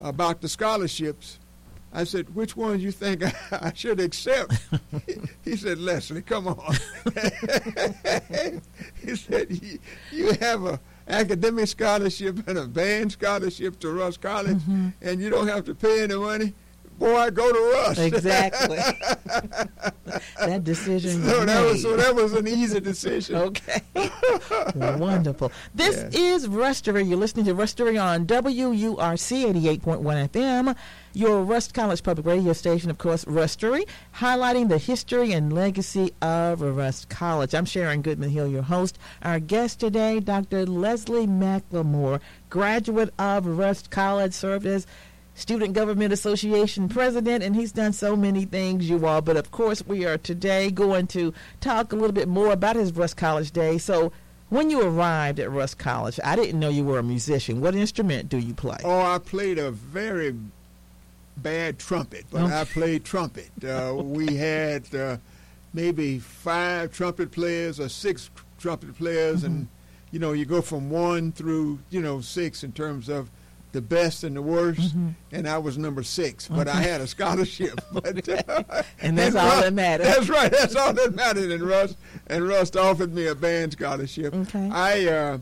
about the scholarships. I said, which ones you think I should accept? He said, Leslie, come on. He said, you have a academic scholarship and a band scholarship to Russ College, and you don't have to pay any money. Boy, go to Russ. Exactly. That decision. So that was an easy decision. Okay. Wonderful. This is Rustery. You're listening to Rustery on WURC 88.1 FM, your Rust College public radio station, of course, Rustery, highlighting the history and legacy of Rust College. I'm Sharon Goodman Hill, your host. Our guest today, Dr. Leslie McLemore, graduate of Rust College, served as Student Government Association president, and he's done so many things, you all. But, of course, we are today going to talk a little bit more about his Rust College days. So when you arrived at Rust College, I didn't know you were a musician. What instrument do you play? Oh, I played a very bad trumpet, but I played trumpet. We had maybe 5 trumpet players or 6 trumpet players, and, you go from 1 through, 6 in terms of the best and the worst, and I was number 6, but I had a scholarship. And that's all that matters. That's right. That's all that mattered. And Rust offered me a band scholarship. Okay.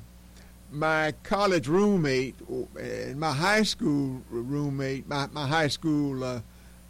My college roommate and my high school roommate, my high school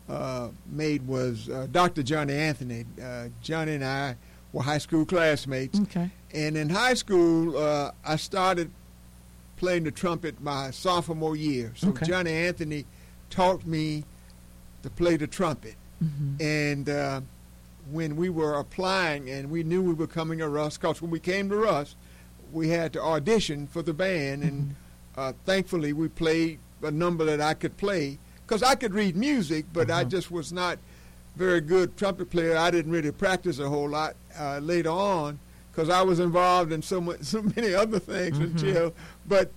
mate was Dr. Johnny Anthony. Johnny and I were high school classmates. Okay. And in high school, I started playing the trumpet my sophomore year. So Johnny Anthony taught me to play the trumpet. And when we were applying and we knew we were coming to Rust, because when we came to Rust, we had to audition for the band, and thankfully we played a number that I could play, because I could read music, but I just was not very good trumpet player. I didn't really practice a whole lot later on, because I was involved in so many other things until, but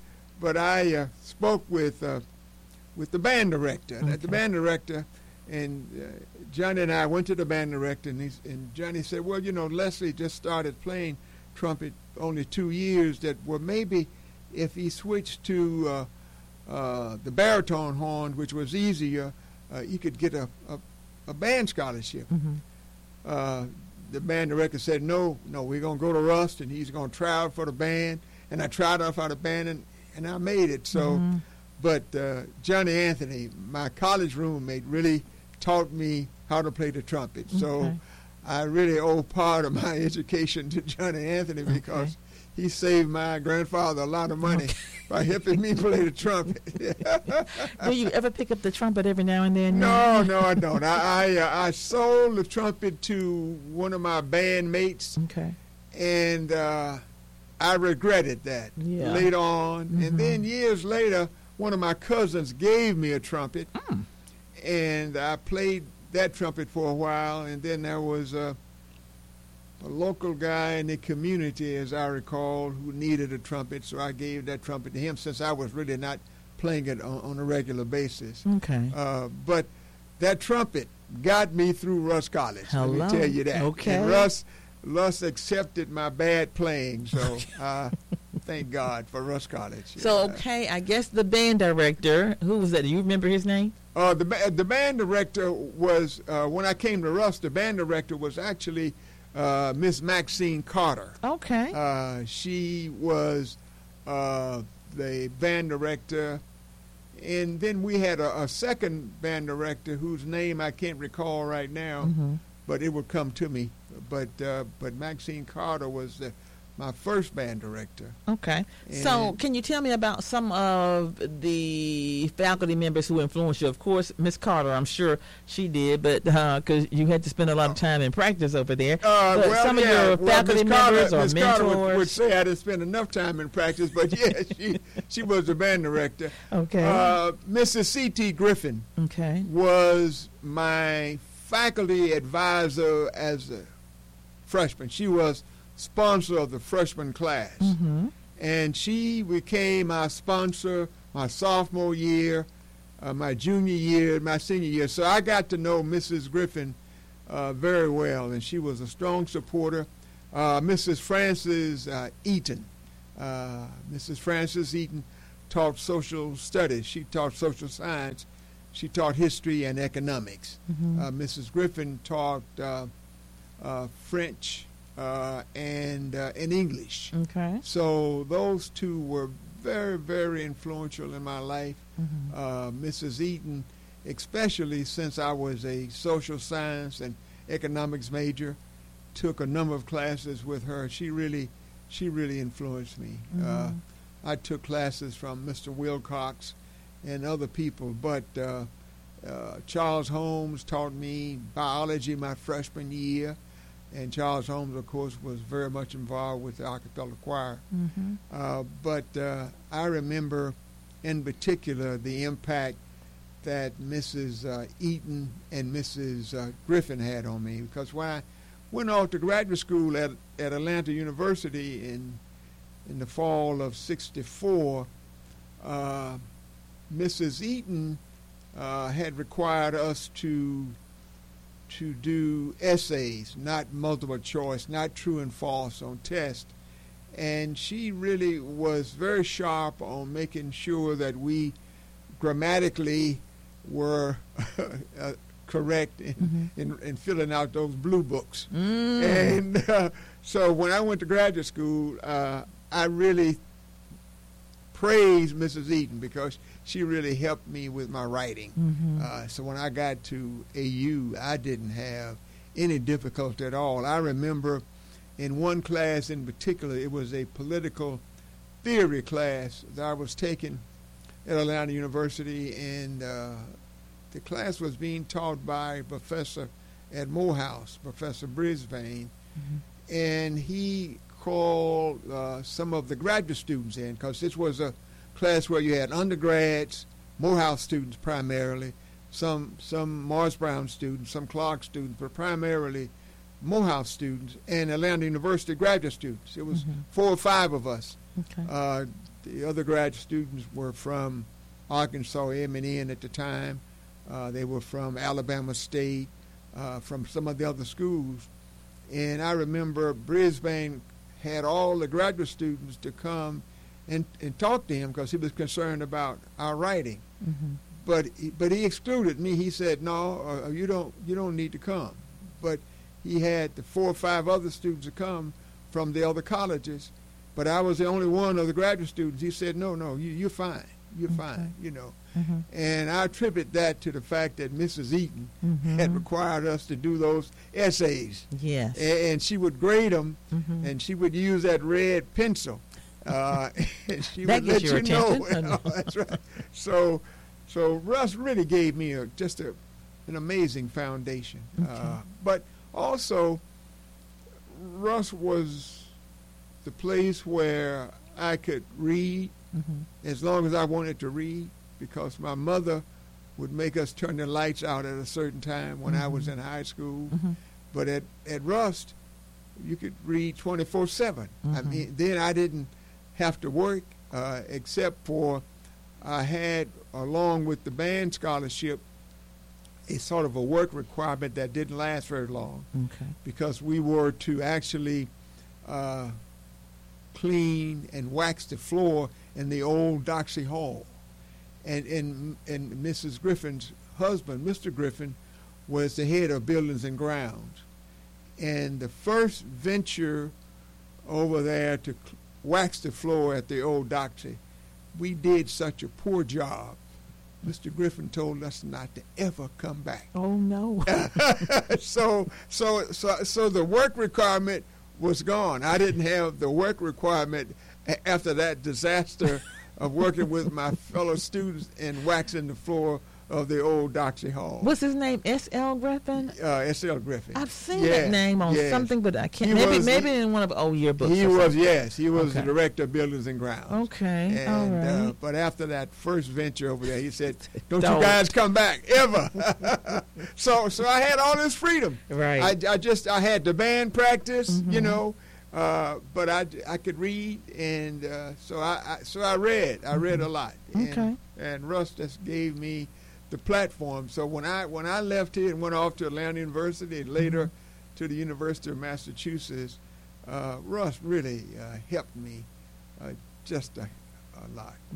I spoke with the band director. And the band director, and Johnny and I went to the band director, and Johnny said, well, Leslie just started playing trumpet only 2 years, that well, maybe if he switched to the baritone horn, which was easier, he could get a band scholarship. The band director said, no, we're going to go to Rust, and he's going to try out for the band. And I tried out for the band, and I made it. So, but Johnny Anthony, my college roommate, really taught me how to play the trumpet. So I really owe part of my education to Johnny Anthony, because he saved my grandfather a lot of money by helping me play the trumpet. Do you ever pick up the trumpet every now and then? No, I don't. I sold the trumpet to one of my band mates, and I regretted that later on. And then years later, one of my cousins gave me a trumpet, and I played that trumpet for a while, and then there was a local guy in the community, as I recall, who needed a trumpet, so I gave that trumpet to him, since I was really not playing it on a regular basis. But that trumpet got me through Rust College. Let me tell you that. And Rust accepted my bad playing, so thank God for Rust College. So, I guess the band director, who was that? Do you remember his name? The band director was, when I came to Rust, the band director was actually Miss Maxine Carter. She was the band director, and then we had a second band director whose name I can't recall right now, but it would come to me. But Maxine Carter was my first band director. So can you tell me about some of the faculty members who influenced you? Of course, Miss Carter, I'm sure she did, but because you had to spend a lot of time in practice over there. Some of your faculty members or Ms. mentors? Carter would say I didn't spend enough time in practice, but she was the band director. Mrs. C.T. Griffin was my faculty advisor as a freshman. She was sponsor of the freshman class, and she became my sponsor my sophomore year, my junior year, my senior year. So I got to know Mrs. Griffin very well, and she was a strong supporter. Mrs. Frances Eaton taught social studies. She taught social science. She taught history and economics. Mrs. Griffin taught French and English. Okay. So those two were very, very influential in my life. Mrs. Eaton, especially since I was a social science and economics major, took a number of classes with her. She really influenced me. I took classes from Mr. Wilcox and other people, but Charles Holmes taught me biology my freshman year, and Charles Holmes, of course, was very much involved with the acapella choir. But I remember in particular the impact that Mrs. Eaton and Mrs. Griffin had on me, because when I went off to graduate school at Atlanta University in the fall of '64, Mrs. Eaton had required us to do essays, not multiple choice, not true and false on test. And she really was very sharp on making sure that we grammatically were correct in filling out those blue books. And so when I went to graduate school, I really praised Mrs. Eaton because she really helped me with my writing. So when I got to AU, I didn't have any difficulty at all. I remember in one class in particular, it was a political theory class that I was taking at Atlanta University, and the class was being taught by a professor at Morehouse, Professor Brisbane, and he called some of the graduate students in, because this was a class where you had undergrads, Morehouse students primarily, some Morris Brown students, some Clark students, but primarily Morehouse students, and Atlanta University graduate students. It was 4 or 5 of us. The other graduate students were from Arkansas A&M at the time. They were from Alabama State, from some of the other schools. And I remember Brisbane had all the graduate students to come and talk to him because he was concerned about our writing. But he excluded me. He said, "No, you don't need to come." But he had the 4 or 5 other students to come from the other colleges, but I was the only one of the graduate students. He said, "No, you're fine. You're fine, you know." And I attribute that to the fact that Mrs. Eaton had required us to do those essays. Yes. And she would grade them, and she would use that red pencil. And she that would gets let your you attention. know. That's right. So Russ really gave me an amazing foundation. But also, Russ was the place where I could read as long as I wanted to read, because my mother would make us turn the lights out at a certain time when I was in high school. But at Rust, you could read 24/7. I mean, then I didn't have to work, except for I had, along with the band scholarship, a sort of a work requirement that didn't last very long, because we were to actually clean and wax the floor in the old Doxey Hall. And Mrs. Griffin's husband, Mr. Griffin, was the head of Buildings and Grounds. And the first venture over there to wax the floor at the old Doxey, we did such a poor job. Mr. Griffin told us not to ever come back. Oh no! So the work requirement was gone. I didn't have the work requirement after that disaster of working with my fellow students and waxing the floor of the old Doxey Hall. What's his name? S.L. Griffin? S.L. Griffin. I've seen that name on something, but I can't. Maybe in one of the old yearbooks. He was the director of Buildings and Grounds. Okay, all right. But after that first venture over there, he said, "Don't you guys come back ever." So I had all this freedom. Right. I had the band practice, you know. But I could read, and so I read. I read a lot. And Russ just gave me the platform. So when I left here and went off to Atlanta University and later to the University of Massachusetts, Russ really helped me just a lot.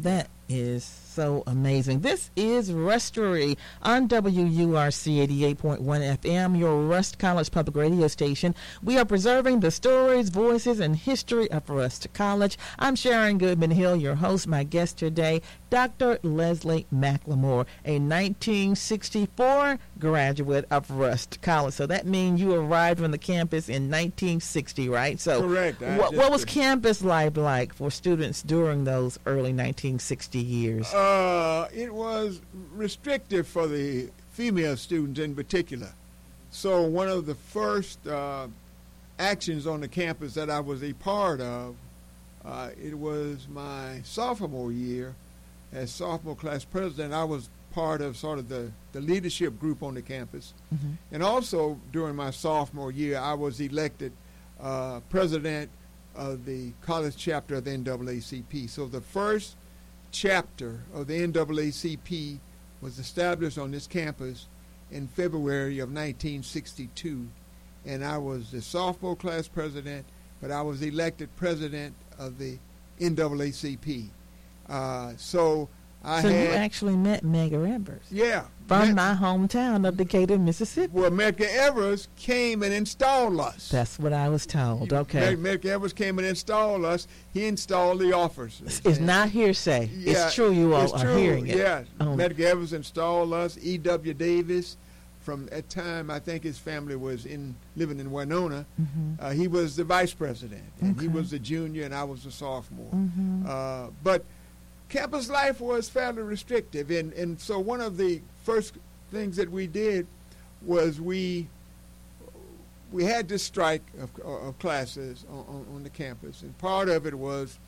is so amazing. This is Rustery on WURC 88.1 FM, your Rust College public radio station. We are preserving the stories, voices, and history of Rust College. I'm Sharon Goodman Hill, your host. My guest today, Dr. Leslie McLemore, a 1964 graduate of Rust College. So that means you arrived on the campus in 1960, right? So correct. What was campus life like for students during those early 1960 years? It was restrictive for the female students in particular. So one of the first actions on the campus that I was a part of, it was my sophomore year. As sophomore class president, I was part of sort of the leadership group on the campus. Mm-hmm. And also during my sophomore year, I was elected president of the college chapter of the NAACP. So the first chapter of the NAACP was established on this campus in February of 1962. And I was the sophomore class president, but I was elected president of the NAACP. So you actually met Medgar Evers? Yeah. From my hometown of Decatur, Mississippi. Well, Medgar Evers came and installed us. That's what I was told. Okay. Medgar Evers came and installed us. He installed the officers. It's not hearsay. Yeah, it's true. You all are hearing it. Yeah. Medgar Evers installed us. E.W. Davis, from that time, I think his family was living in Winona. Mm-hmm. He was the vice president, and he was the junior, and I was the sophomore. Mm-hmm. But campus life was fairly restrictive, and so one of the first things that we did was we had this strike of classes on the campus, and part of it was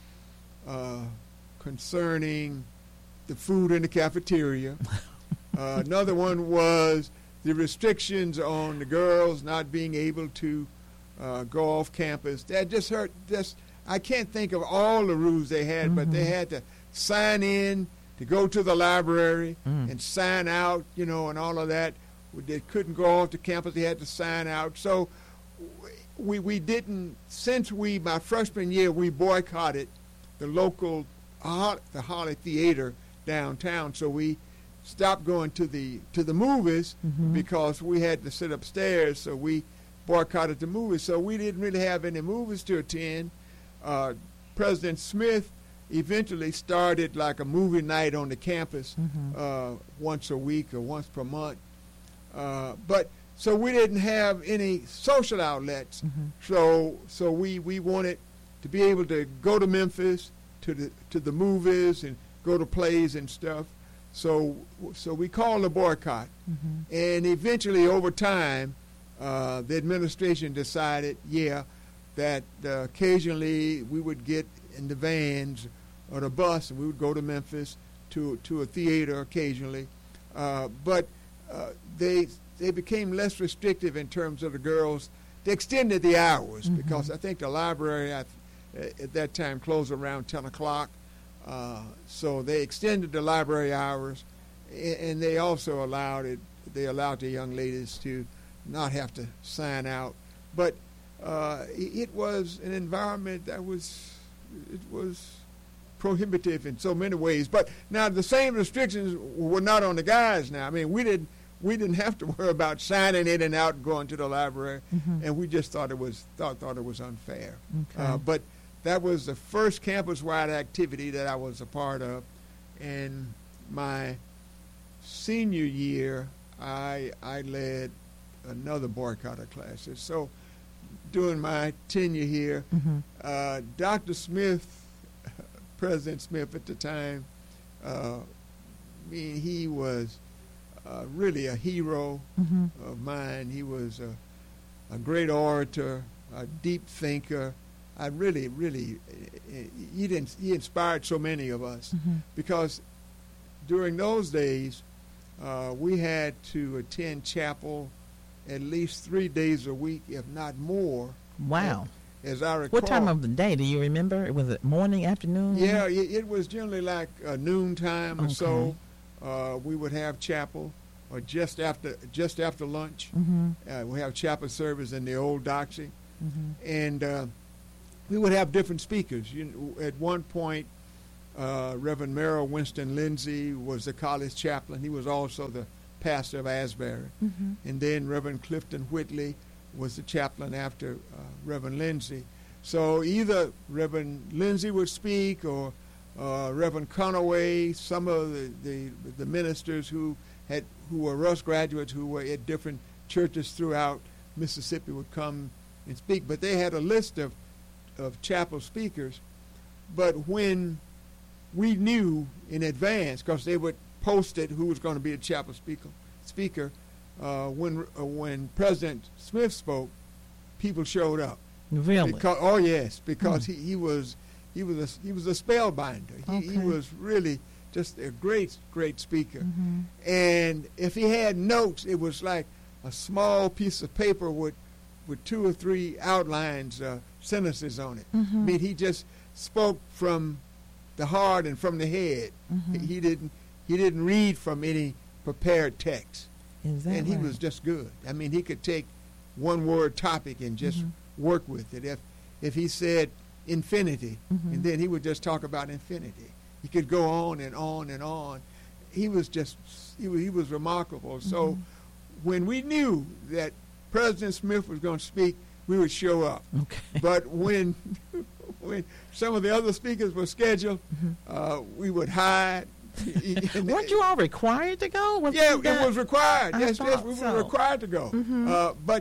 concerning the food in the cafeteria. Another one was the restrictions on the girls not being able to go off campus. That just hurt. I can't think of all the rules they had, but they had to sign in to go to the library and sign out, and all of that. They couldn't go off the campus. They had to sign out. So we didn't, my freshman year, we boycotted the local, the Holly Theater downtown. So we stopped going to the movies because we had to sit upstairs. So we boycotted the movies. So we didn't really have any movies to attend. President Smith eventually started like a movie night on the campus once a week or once per month. But so we didn't have any social outlets. So we wanted to be able to go to Memphis to the movies and go to plays and stuff. So we called a boycott. And eventually over time, the administration decided, that occasionally we would get in the vans or the bus, and we would go to Memphis to a theater occasionally. But they became less restrictive in terms of the girls. They extended the hours because I think the library at that time closed around 10 o'clock. So they extended the library hours, and they also allowed the young ladies to not have to sign out. But it was an environment that was prohibitive in so many ways. But now the same restrictions were not on the guys now. I mean, we didn't have to worry about signing in and out and going to the library, and we just thought it was unfair. Okay. But that was the first campus-wide activity that I was a part of. And my senior year, I led another boycott of classes. So during my tenure here, Dr. Smith, President Smith at the time, he was really a hero of mine. He was a great orator, a deep thinker. He inspired so many of us because during those days we had to attend chapel at least 3 days a week, if not more. Wow. As I recall. What time of the day? Do you remember? Was it morning, afternoon? Yeah, it was generally like noontime or so. We would have chapel, or just after lunch. We have chapel service in the old doxy, and we would have different speakers. At one point, Reverend Merrill Winston Lindsay was the college chaplain. He was also the pastor of Asbury. And then Reverend Clifton Whitley was the chaplain after Reverend Lindsay. So either Reverend Lindsay would speak or Reverend Conaway, some of the ministers who were Rust graduates who were at different churches throughout Mississippi would come and speak. But they had a list of chapel speakers. But when we knew in advance, because they would post it who was going to be a chapel speaker, when President Smith spoke, people showed up. Really? Because he was a spellbinder. He was really just a great speaker. And if he had notes, it was like a small piece of paper with 2 or 3 outlines, sentences on it. I mean, he just spoke from the heart and from the head. He didn't read from any prepared text. And he was just good. I mean, he could take one word topic and just work with it. If he said infinity, and then he would just talk about infinity. He could go on and on and on. He was remarkable. So when we knew that President Smith was going to speak, we would show up. Okay. But when some of the other speakers were scheduled, we would hide. Weren't you all required to go? It was required. Yes, we so. were required to go. But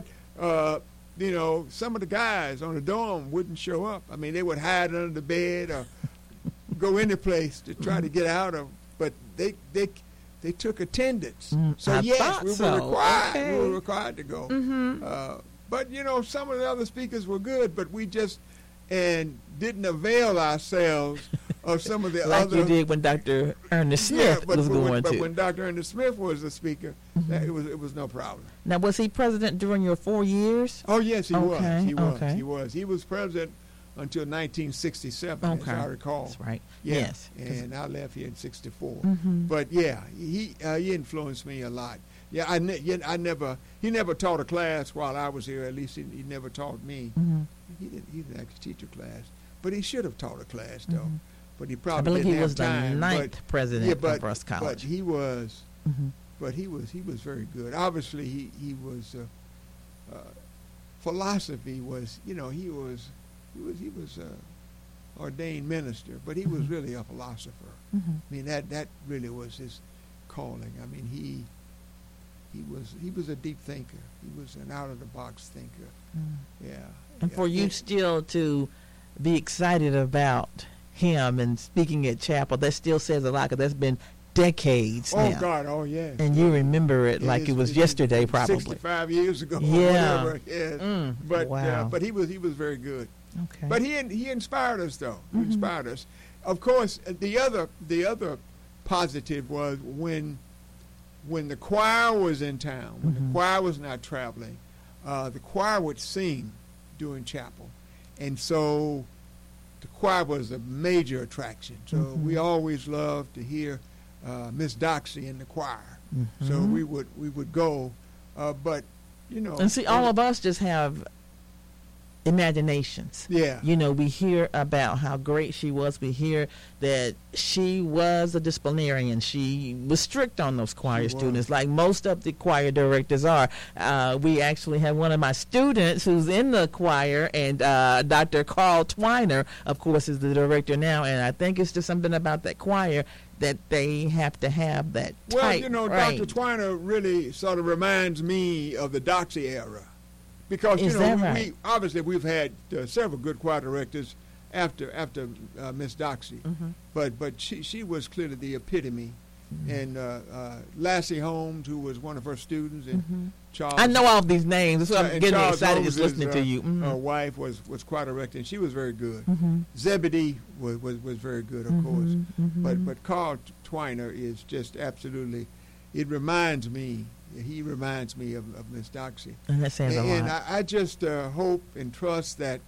some of the guys on the dorm wouldn't show up. I mean, they would hide under the bed or go any place to try to get out of. But they took attendance. So yes, we were required. Okay. We were required to go. But some of the other speakers were good, but we just didn't avail ourselves of some of the like other. You did when Dr. Ernest Smith was going to. But when Dr. Ernest Smith was the speaker, it was no problem. Now, was he president during your 4 years? Oh yes, he was. He was. Okay. He was. He was president until 1967, as I recall. That's right. Yeah. Yes. And I left here in '64. But yeah, he influenced me a lot. Yeah, he never taught a class while I was here. At least he never taught me. He didn't actually teach a class, but he should have taught a class though. But he probably didn't have time. I believe he was the ninth president of Rust College. But he was, he was very good. Obviously, he was. Philosophy was, he was ordained minister, but he was really a philosopher. I mean, that really was his calling. I mean, he was a deep thinker. He was an out of the box thinker. Yeah. And for you still to be excited about him and speaking at chapel, that still says a lot, because that's been decades now. Oh God, oh yes. And you remember it like it was yesterday, probably. 65 years ago. Yeah. Or whatever. Yes. But wow. But he was very good. Okay. But he inspired us though. He inspired us. Of course, the other positive was when the choir was in town, when the choir was not traveling, the choir would sing during chapel, and so the choir was a major attraction. So we always loved to hear Miss Doxy in the choir. So we would go, but And see, all of us just have imaginations. Yeah. We hear about how great she was. We hear that she was a disciplinarian. She was strict on those choir students, like most of the choir directors are. We actually have one of my students who's in the choir, and Dr. Carl Twiner, of course, is the director now, and I think it's just something about that choir that they have to have that tight Dr. Twiner really sort of reminds me of the Doxy era. Because right? we've had several good choir directors after Miss Doxy, but she was clearly the epitome, and Lassie Holmes, who was one of her students, and Charles. I know all these names, so I'm getting Charles excited Holmes, just listening to you. Her wife was choir director, and she was very good. Zebedee was very good, of course, but Carl Twiner is just absolutely. It reminds me. He reminds me of Miss Doxy. And that says a lot. And I just hope and trust that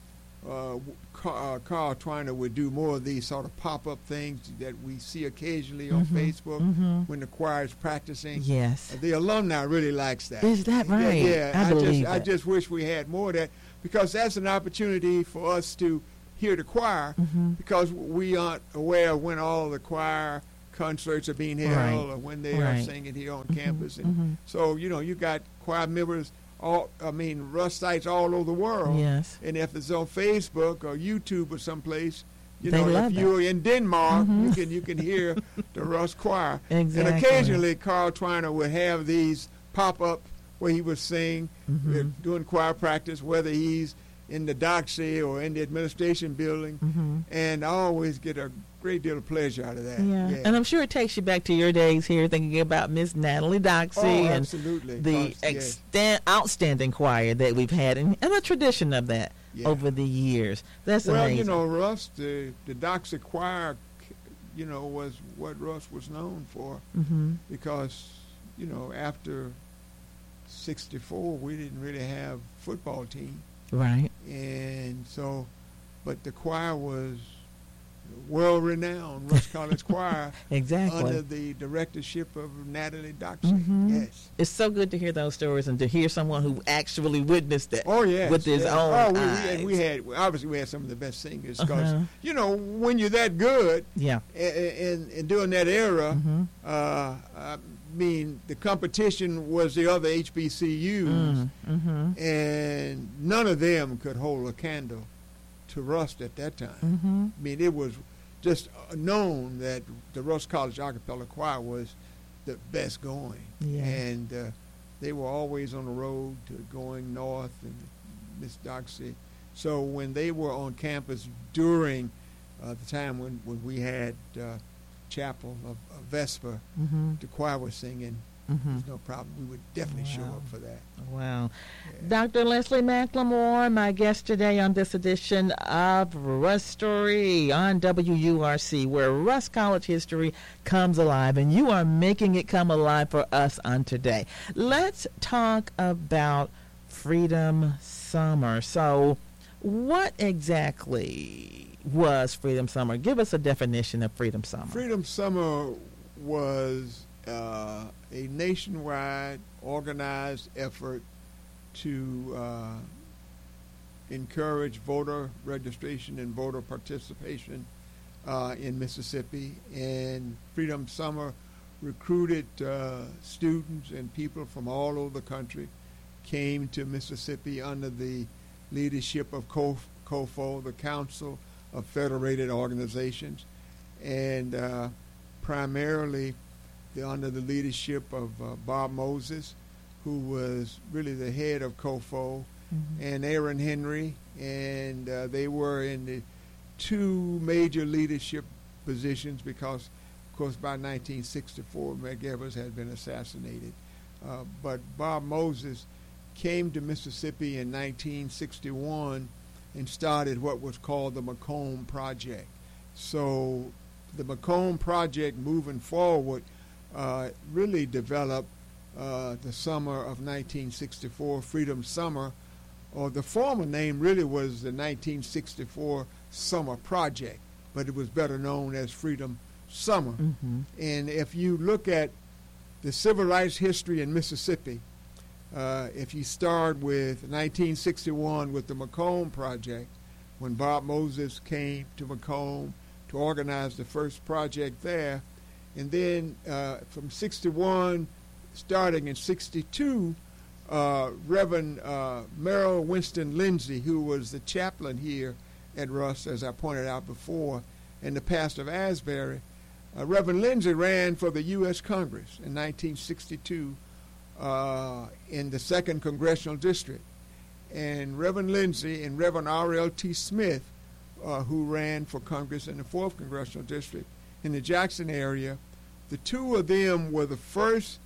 Carl Twiner would do more of these sort of pop-up things that we see occasionally on Facebook when the choir is practicing. Yes. The alumni really likes that. Is that right? Yeah. I believe I just wish we had more of that, because that's an opportunity for us to hear the choir because we aren't aware of when all the choir concerts are being held or when they are singing here on campus. And so, you got choir members, Rustites all over the world. Yes. And if it's on Facebook or YouTube or someplace, if love you're in Denmark, you can hear the Rust Choir. Exactly. And occasionally Carl Twiner would have these pop-up where he would sing, doing choir practice, whether he's in the Doxy or in the administration building, and I always get a great deal of pleasure out of that. Yeah. And I'm sure it takes you back to your days here, thinking about Miss Natalie Doxy and the outstanding choir that we've had, and the tradition of that over the years. That's amazing. Russ, the Doxy choir, was what Russ was known for, because after '64 we didn't really have football team. Right. And so, but the choir was world-renowned, Rust College Choir. Exactly. Under the directorship of Natalie Doxy. Yes. It's so good to hear those stories and to hear someone who actually witnessed it. Oh, yes. With his own eyes. We had some of the best singers because, when you're that good. Yeah. And during that era, the competition was the other HBCUs, and none of them could hold a candle to Rust at that time. It was just known that the Rust College Acapella Choir was the best going, and they were always on the road to going north, and Miss Doxy. So when they were on campus during the time when we had chapel of Vesper, the choir was singing. There's no problem. We would definitely show up for that. Wow. Yeah. Dr. Leslie McLemore, my guest today on this edition of Rustory on WURC, where Rust College history comes alive, and you are making it come alive for us on today. Let's talk about Freedom Summer. So what exactly was Freedom Summer? Give us a definition of Freedom Summer. Freedom Summer was a nationwide organized effort to encourage voter registration and voter participation in Mississippi. And Freedom Summer recruited students and people from all over the country, came to Mississippi under the leadership of COFO, the Council of Federated Organizations, and primarily under the leadership of Bob Moses, who was really the head of COFO, and Aaron Henry, and they were in the two major leadership positions because, of course, by 1964, Medgar Evers had been assassinated. But Bob Moses came to Mississippi in 1961 and started what was called the Macomb Project. So the Macomb Project moving forward really developed the summer of 1964, Freedom Summer, or the former name really was the 1964 Summer Project, but it was better known as Freedom Summer. And if you look at the civil rights history in Mississippi, if you start with 1961 with the Macomb Project, when Bob Moses came to Macomb to organize the first project there, and then from 61, starting in 62, Reverend Merrill Winston Lindsay, who was the chaplain here at Rust, as I pointed out before, and the pastor of Asbury, Reverend Lindsay ran for the U.S. Congress in 1962 in the 2nd Congressional District. And Reverend Lindsay and Reverend R.L.T. Smith, who ran for Congress in the 4th Congressional District in the Jackson area, the two of them were the first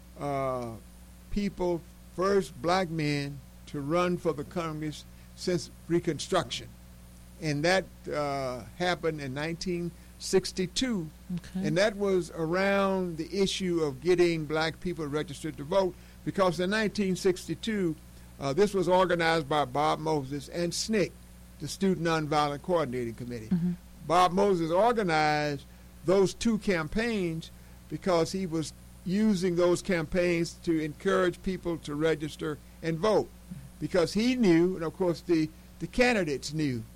first black men to run for the Congress since Reconstruction. And that happened in 1962. Okay. And that was around the issue of getting black people registered to vote, because in 1962, this was organized by Bob Moses and SNCC, the Student Nonviolent Coordinating Committee. Bob Moses organized those two campaigns because he was using those campaigns to encourage people to register and vote, because he knew, and of course the candidates knew,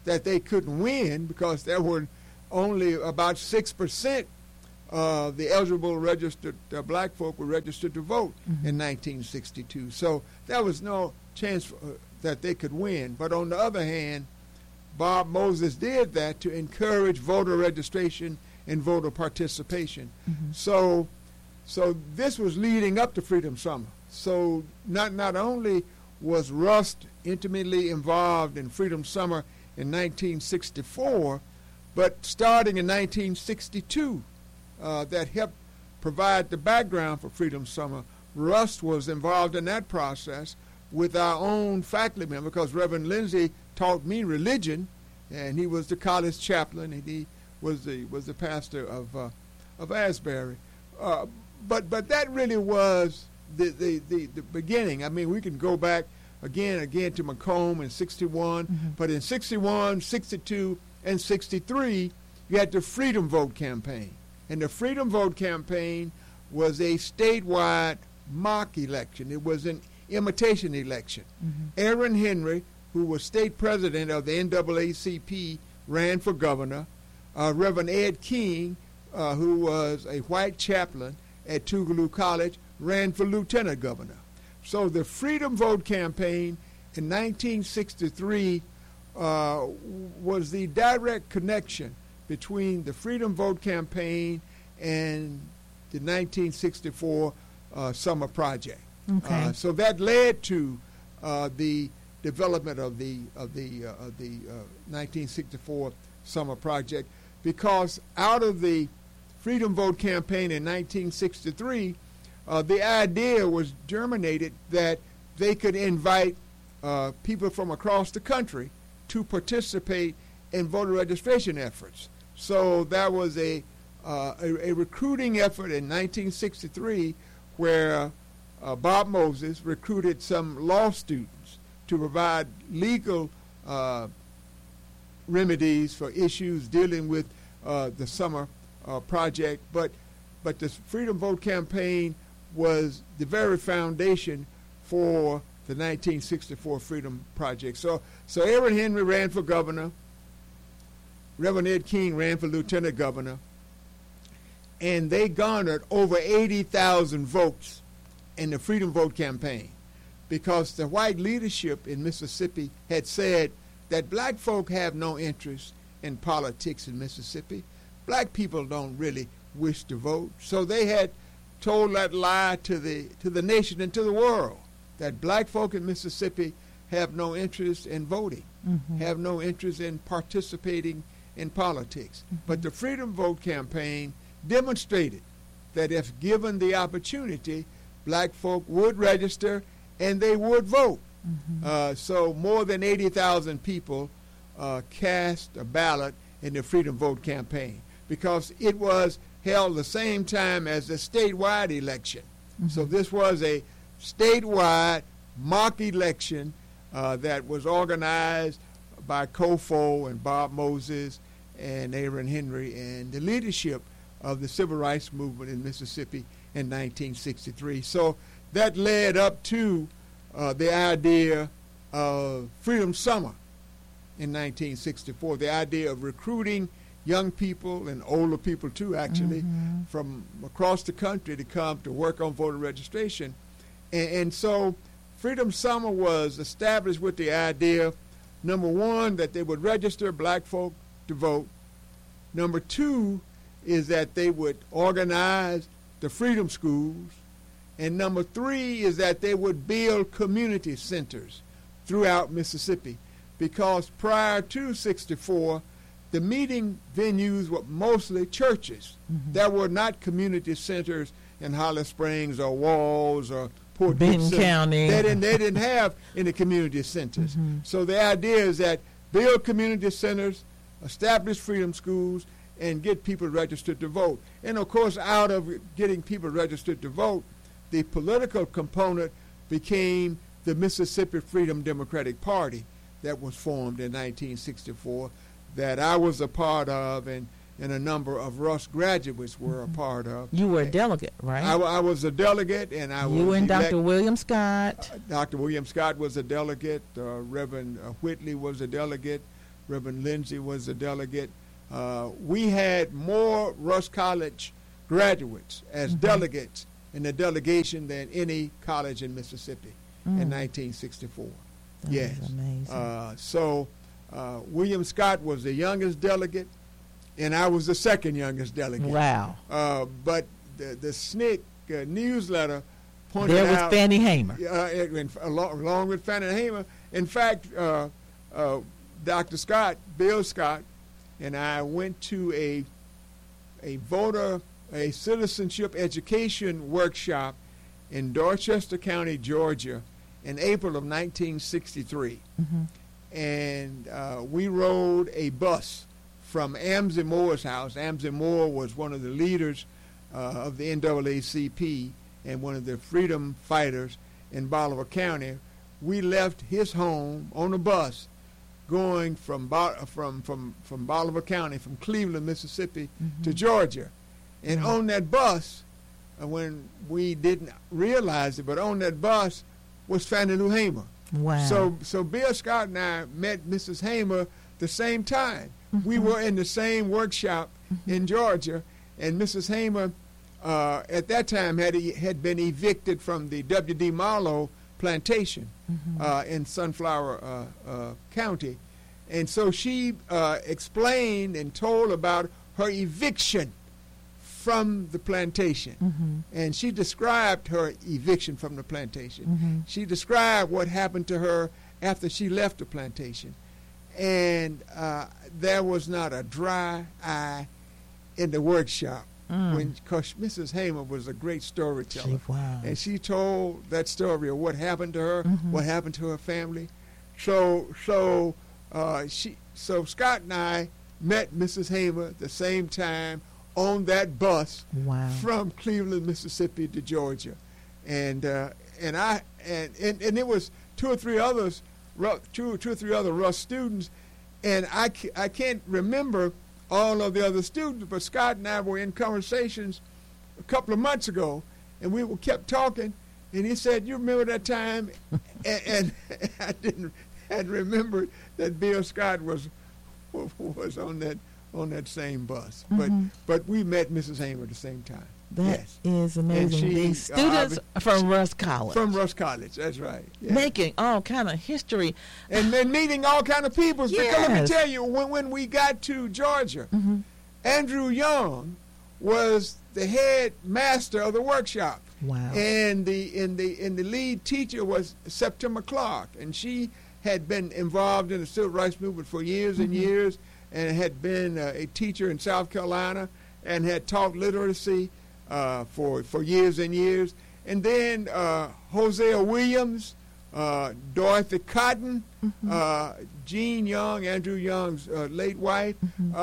that they couldn't win because there were only about 6% of the eligible registered black folk were registered to vote in 1962. So there was no chance that they could win. But on the other hand, Bob Moses did that to encourage voter registration and voter participation. So this was leading up to Freedom Summer. So not only was Rust intimately involved in Freedom Summer in 1964, but starting in 1962, that helped provide the background for Freedom Summer. Rust was involved in that process with our own faculty member, because Reverend Lindsay taught me religion, and he was the college chaplain, and he was the pastor of Asbury. But that really was the beginning. I mean, we can go back again to Macomb in 61, but in 61, 62, and 63, you had the Freedom Vote campaign. And the Freedom Vote campaign was a statewide mock election. It was an imitation election. Aaron Henry, who was state president of the NAACP, ran for governor. Reverend Ed King, who was a white chaplain at Tougaloo College, ran for lieutenant governor. So the Freedom Vote campaign in 1963 was the direct connection between the Freedom Vote campaign and the 1964 Summer Project. Okay. So that led to the development of the 1964 Summer Project, because out of the Freedom Vote campaign in 1963, the idea was germinated that they could invite people from across the country to participate in voter registration efforts. So that was a recruiting effort in 1963 where Bob Moses recruited some law students to provide legal remedies for issues dealing with the Summer Project. But the Freedom Vote campaign was the very foundation for the 1964 Freedom Project. So Aaron Henry ran for governor. Reverend Ed King ran for lieutenant governor. And they garnered over 80,000 votes in the Freedom Vote campaign, because the white leadership in Mississippi had said that black folk have no interest in politics in Mississippi. Black people don't really wish to vote. So they had told that lie to the nation and to the world, that black folk in Mississippi have no interest in voting, have no interest in participating in politics. But the Freedom Vote campaign demonstrated that if given the opportunity, black folk would register and they would vote. So more than 80,000 people cast a ballot in the Freedom Vote campaign, because it was held the same time as the statewide election. So this was a statewide mock election that was organized by Kofo and Bob Moses and Aaron Henry and the leadership of the Civil Rights Movement in Mississippi in 1963. So that led up to the idea of Freedom Summer in 1964, the idea of recruiting young people and older people too, actually, from across the country to come to work on voter registration. And so Freedom Summer was established with the idea, number one, that they would register black folk to vote. Number two is that they would organize the Freedom Schools. And number three is that they would build community centers throughout Mississippi, because prior to 64, the meeting venues were mostly churches. There were not community centers in Holly Springs or Walls or Port Benton County. They didn't have any community centers. So the idea is that build community centers, establish freedom schools, and get people registered to vote. And of course, out of getting people registered to vote, the political component became the Mississippi Freedom Democratic Party that was formed in 1964, that I was a part of, and a number of Rust graduates were a part of. You were a delegate, right? I was a delegate, and I was. You and Dr. William Scott. Dr. William Scott was a delegate. Reverend Whitley was a delegate. Reverend Lindsay was a delegate. We had more Rust College graduates as delegates in the delegation than any college in Mississippi in 1964. That is amazing. So William Scott was the youngest delegate, and I was the second youngest delegate. Wow. But the SNCC newsletter pointed there was out, Fannie Hamer. along with Fannie Hamer. In fact, Dr. Scott, Bill Scott, and I went to a citizenship education workshop in Dorchester County, Georgia, in April of 1963. And we rode a bus from Amzie Moore's house. Amzie Moore was one of the leaders of the NAACP and one of the freedom fighters in Bolivar County. We left his home on a bus going from Bolivar County, from Cleveland, Mississippi, to Georgia. And on that bus, when we didn't realize it, but on that bus was Fannie Lou Hamer. Wow. So Bill Scott and I met Mrs. Hamer the same time. We were in the same workshop in Georgia, and Mrs. Hamer at that time had been evicted from the W.D. Marlowe plantation in Sunflower County. And so she explained and told about her eviction from the plantation. And she described her eviction from the plantation. She described what happened to her after she left the plantation. And there was not a dry eye in the workshop, because Mrs. Hamer was a great storyteller. Wow. And she told that story of what happened to her, what happened to her family. So Scott and I met Mrs. Hamer at the same time on that bus from Cleveland, Mississippi to Georgia. And it was two or three other Rust students, and I can't remember all of the other students, but Scott and I were in conversations a couple of months ago, and we kept talking, and he said, "You remember that time?" and I hadn't remembered that Bill Scott was on that same bus. But we met Mrs. Hamer at the same time. That is amazing. These students from Rust College. From Rust College, that's right. Yeah. Making all kind of history. And then meeting all kind of people. Yes. Because let me tell you, when we got to Georgia, Andrew Young was the head master of the workshop. Wow. And the lead teacher was Septima Clark, and she had been involved in the civil rights movement for years and years, and had been a teacher in South Carolina, and had taught literacy for years and years. And then Hosea Williams, Dorothy Cotton, Jean Young, Andrew Young's late wife.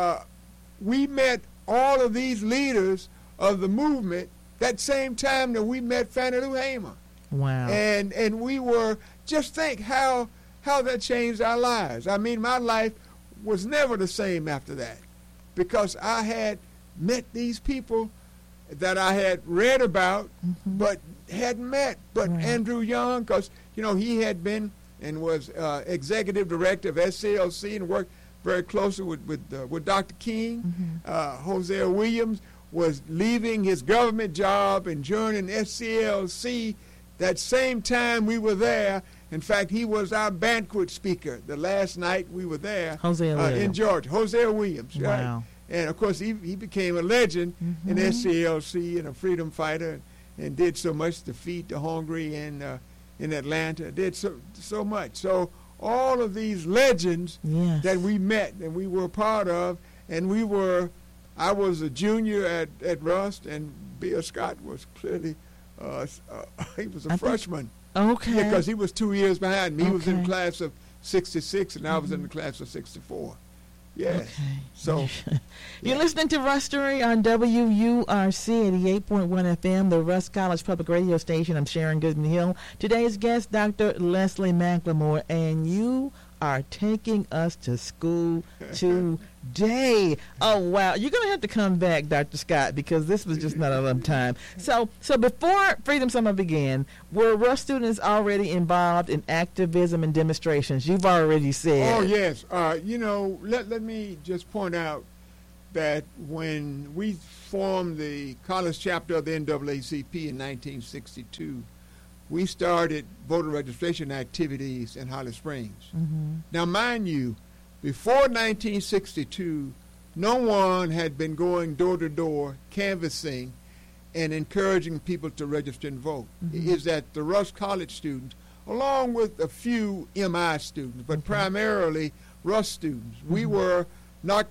We met all of these leaders of the movement that same time that we met Fannie Lou Hamer. Wow. And we were, just think how that changed our lives. I mean, my life was never the same after that, because I had met these people that I had read about but hadn't met. But Andrew Young, because he had been and was executive director of SCLC and worked very closely with Dr. King. Hosea Williams was leaving his government job and joining SCLC that same time we were there. In fact, he was our banquet speaker the last night we were there in Georgia. Hosea Williams, wow. Right? And, of course, he became a legend in SCLC and a freedom fighter, and did so much to feed the hungry in Atlanta, did so much. So all of these legends that we met and we were part of, and I was a junior at Rust, and Bill Scott was clearly, he was a freshman. Okay. Because he was 2 years behind me. He was in the class of 66, and I was in the class of 64. Yes. Okay. So you're listening to Rustery on WURC 88.1 FM, the Rust College Public Radio Station. I'm Sharon Goodman Hill. Today's guest, Dr. Leslie McLemore, and you are taking us to school today. Oh, wow. You're going to have to come back, Dr. Scott, because this was just not enough time. So before Freedom Summer began, were Rush students already involved in activism and demonstrations? You've already said. Oh, yes. Let me just point out that when we formed the college chapter of the NAACP in 1962, we started voter registration activities in Holly Springs. Mm-hmm. Now, mind you, before 1962, no one had been going door to door canvassing and encouraging people to register and vote. Mm-hmm. Is that the Rush College students, along with a few MI students, but primarily Rush students. Mm-hmm. We were not,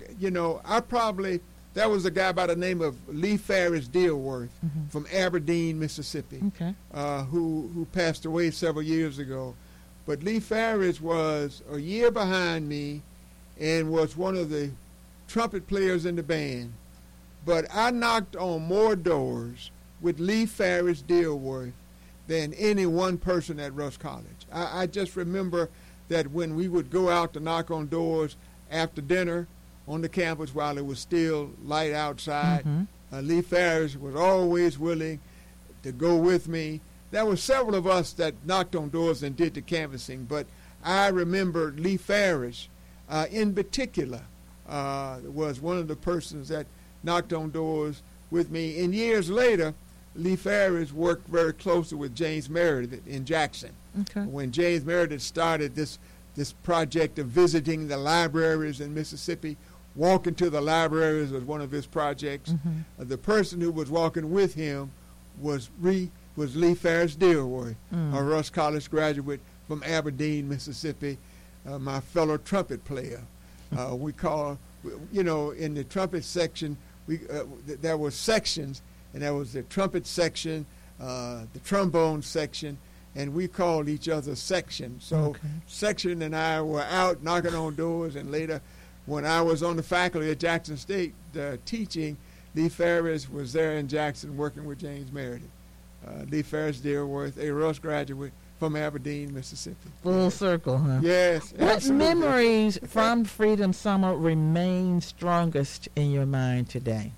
there was a guy by the name of Lee Ferris Dilworth from Aberdeen, Mississippi, who passed away several years ago. But Lee Ferris was a year behind me and was one of the trumpet players in the band. But I knocked on more doors with Lee Ferris Dilworth than any one person at Rush College. I just remember that when we would go out to knock on doors after dinner on the campus while it was still light outside, Lee Ferris was always willing to go with me. There were several of us that knocked on doors and did the canvassing, but I remember Lee Ferris in particular was one of the persons that knocked on doors with me. And years later, Lee Ferris worked very closely with James Meredith in Jackson. Okay. When James Meredith started this project of visiting the libraries in Mississippi, walking to the libraries was one of his projects. The person who was walking with him was Lee Ferris Dilworth, a Rush College graduate from Aberdeen, Mississippi, my fellow trumpet player. We call, in the trumpet section, there were sections, and there was the trumpet section, the trombone section, and we called each other section. So section and I were out knocking on doors, and later when I was on the faculty at Jackson State teaching, Lee Ferris was there in Jackson working with James Meredith. Lee Ferris Dilworth, a Rush graduate from Aberdeen, Mississippi. Full circle, huh? Yes, What absolutely. memories from Freedom Summer remain strongest in your mind today?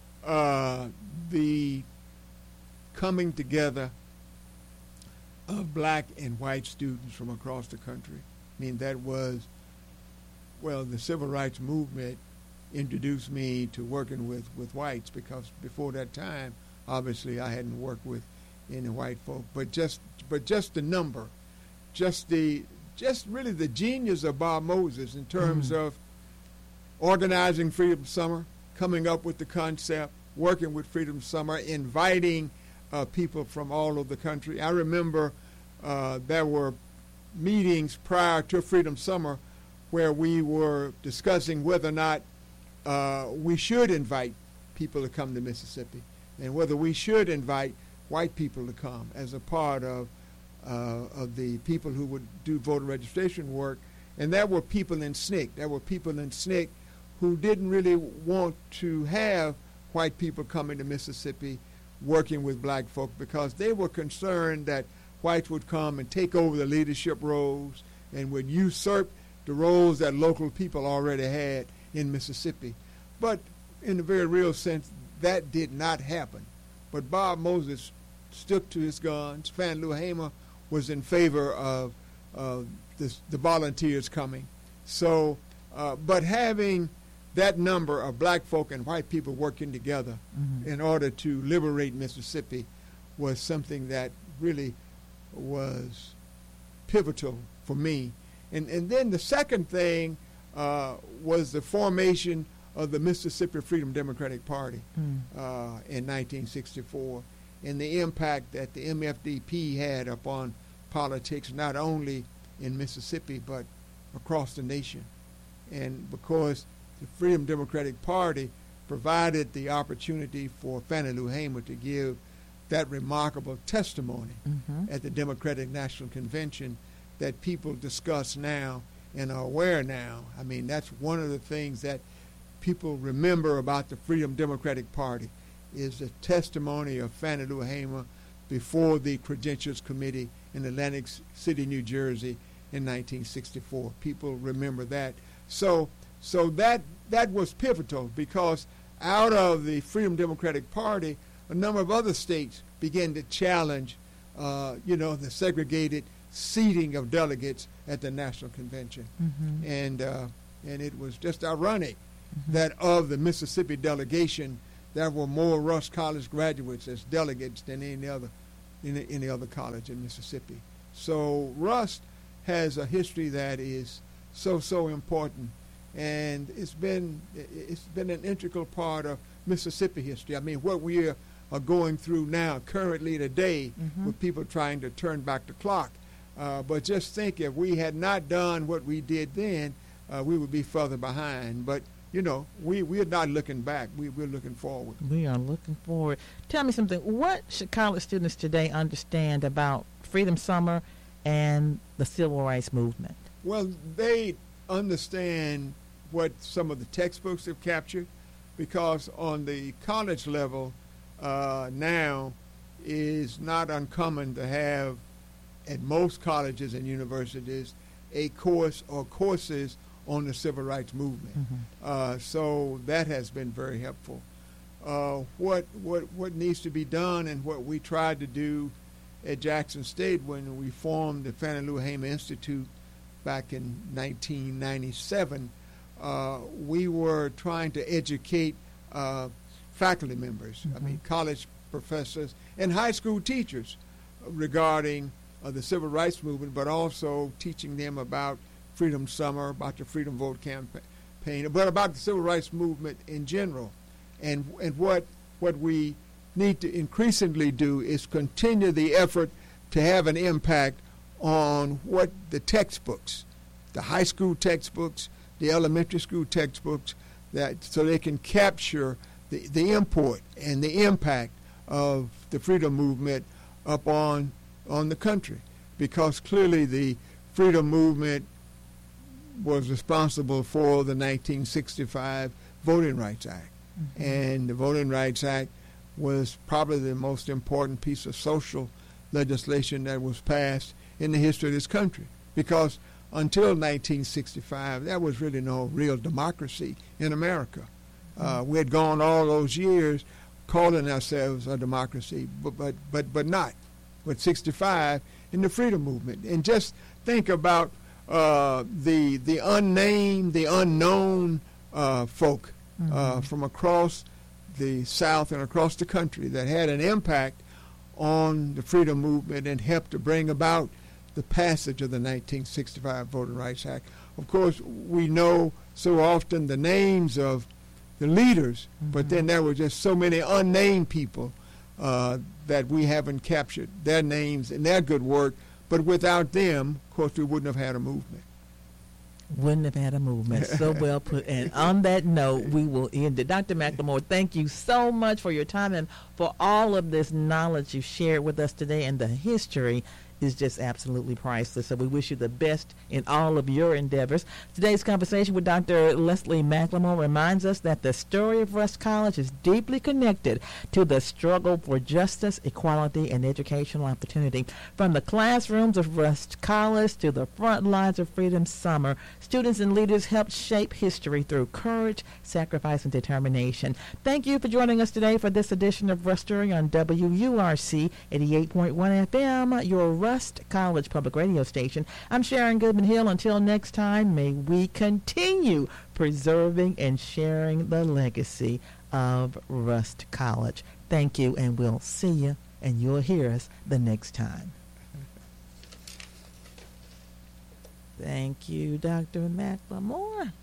The coming together of black and white students from across the country. I mean, that was, the civil rights movement introduced me to working with whites, because before that time, obviously, I hadn't worked with any white folk. But just the number, just really the genius of Bob Moses in terms of organizing Freedom Summer, coming up with the concept, working with Freedom Summer, inviting people from all over the country. I remember there were meetings prior to Freedom Summer where we were discussing whether or not we should invite people to come to Mississippi, and whether we should invite white people to come as a part of the people who would do voter registration work. And there were people in SNCC. There were people in SNCC who didn't really want to have white people coming to Mississippi working with black folk, because they were concerned that whites would come and take over the leadership roles and would usurp the roles that local people already had in Mississippi. But in a very real sense, that did not happen. But Bob Moses stuck to his guns. Fannie Lou Hamer was in favor of the volunteers coming. So, but having that number of black folk and white people working together in order to liberate Mississippi was something that really was pivotal for me. And then the second thing was the formation of the Mississippi Freedom Democratic Party in 1964, and the impact that the MFDP had upon politics, not only in Mississippi but across the nation. And because the Freedom Democratic Party provided the opportunity for Fannie Lou Hamer to give that remarkable testimony at the Democratic National Convention that people discuss now and are aware now. I mean, that's one of the things that people remember about the Freedom Democratic Party, is the testimony of Fannie Lou Hamer before the Credentials Committee in Atlantic City, New Jersey, in 1964. People remember that. So that was pivotal, because out of the Freedom Democratic Party, a number of other states began to challenge, the segregated seating of delegates at the National Convention. And it was just ironic that of the Mississippi delegation, there were more Rust College graduates as delegates than any other college in Mississippi. So Rust has a history that is so important, and it's been an integral part of Mississippi history. I mean, what we are going through now, currently today, with people trying to turn back the clock. But just think, if we had not done what we did then, we would be further behind. But we are not looking back. We're looking forward. We are looking forward. Tell me something. What should college students today understand about Freedom Summer and the Civil Rights Movement? Well, they understand what some of the textbooks have captured, because on the college level now is not uncommon to have, at most colleges and universities, a course or courses on the civil rights movement. So that has been very helpful. What needs to be done, and what we tried to do at Jackson State when we formed the Fannie Lou Hamer Institute back in 1997, we were trying to educate faculty members, I mean college professors and high school teachers, regarding the civil rights movement, but also teaching them about Freedom Summer, about the Freedom Vote campaign, but about the civil rights movement in general. And what we need to increasingly do is continue the effort to have an impact on what the textbooks, the high school textbooks, the elementary school textbooks, so they can capture the import and the impact of the freedom movement up on the country. Because clearly the freedom movement was responsible for the 1965 Voting Rights Act. And the Voting Rights Act was probably the most important piece of social legislation that was passed in the history of this country. Because until 1965, there was really no real democracy in America. We had gone all those years calling ourselves a democracy, but not. But 65 in the freedom movement. And just think about the unnamed, the unknown folk from across the South and across the country that had an impact on the freedom movement and helped to bring about the passage of the 1965 Voting Rights Act. Of course, we know so often the names of the leaders, but then there were just so many unnamed people that we haven't captured their names and their good work. But without them, of course, we wouldn't have had a movement. Wouldn't have had a movement. So well put. And on that note, we will end it. Dr. McLemore, thank you so much for your time and for all of this knowledge you shared with us today. And the history is just absolutely priceless. So we wish you the best in all of your endeavors. Today's conversation with Dr. Leslie McLemore reminds us that the story of Rust College is deeply connected to the struggle for justice, equality, and educational opportunity. From the classrooms of Rust College to the front lines of Freedom Summer, students and leaders helped shape history through courage, sacrifice, and determination. Thank you for joining us today for this edition of Rustery on WURC 88.1 FM, your Rust College Public Radio station. I'm Sharon Goodman Hill. Until next time, may we continue preserving and sharing the legacy of Rust College. Thank you, and we'll see you, and you'll hear us the next time. Thank you, Dr. McLemore.